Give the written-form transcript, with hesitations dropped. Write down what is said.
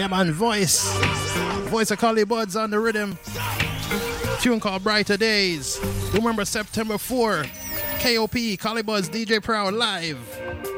Yeah, man, Voice of Collie Buds on the rhythm. Tune called Brighter Days. Remember September 4, KOP, Collie Buds, DJ Proud live.